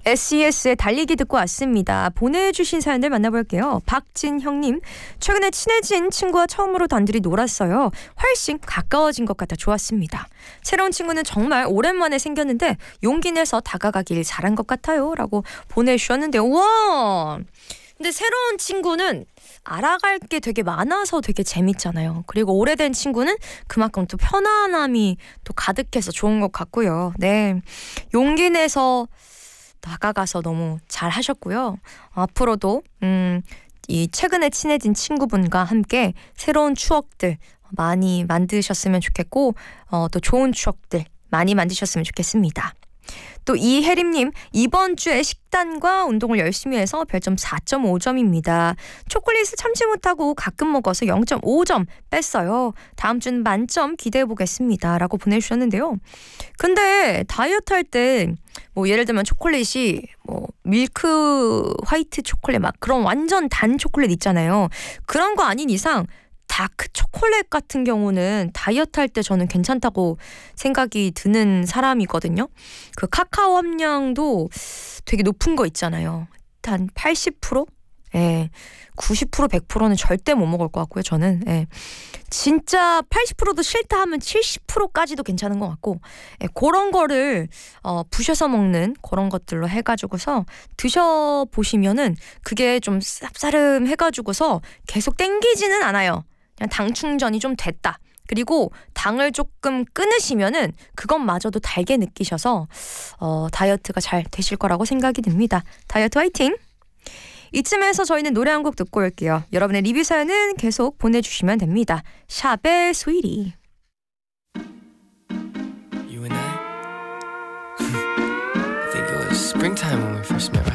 SES의 달리기 듣고 왔습니다. 보내주신 사연들 만나볼게요. 박진형님, 최근에 친해진 친구와 처음으로 단둘이 놀았어요. 훨씬 가까워진 것 같아 좋았습니다. 새로운 친구는 정말 오랜만에 생겼는데 용기 내서 다가가길 잘한 것 같아요. 라고 보내주셨는데요. 우와! 근데 새로운 친구는 알아갈 게 되게 많아서 되게 재밌잖아요. 그리고 오래된 친구는 그만큼 또 편안함이 또 가득해서 좋은 것 같고요. 네, 용기 내서 다가가서 너무 잘 하셨고요. 앞으로도 이 최근에 친해진 친구분과 함께 새로운 추억들 많이 만드셨으면 좋겠고 또 좋은 추억들 많이 만드셨으면 좋겠습니다. 또 이혜림님, 이번 주에 식단과 운동을 열심히 해서 별점 4.5점입니다. 초콜릿을 참지 못하고 가끔 먹어서 0.5점 뺐어요. 다음 주는 만점 기대해보겠습니다. 라고 보내주셨는데요. 근데 다이어트 할 때 뭐 예를 들면 초콜릿이 뭐 밀크 화이트 초콜릿 막 그런 완전 단 초콜릿 있잖아요. 그런 거 아닌 이상 다크 초콜릿 같은 경우는 다이어트 할 때 저는 괜찮다고 생각이 드는 사람이거든요. 그 카카오 함량도 되게 높은 거 있잖아요. 한 80%? 예. 90% 100%는 절대 못 먹을 것 같고요. 저는 진짜 80%도 싫다 하면 70%까지도 괜찮은 것 같고 그런 거를 부셔서 먹는 그런 것들로 해가지고서 드셔보시면은 그게 좀 쌉싸름 해가지고서 계속 땡기지는 않아요. 그냥 당 충전이 좀 됐다. 그리고 당을 조금 끊으시면은 그것마저도 달게 느끼셔서 다이어트가 잘 되실 거라고 생각이 듭니다. 다이어트 화이팅! 이쯤에서 저희는 노래 한 곡 듣고 올게요. 여러분의 리뷰 사연은 계속 보내주시면 됩니다. 샵의 스위리. You and I think it was springtime when we first met, right?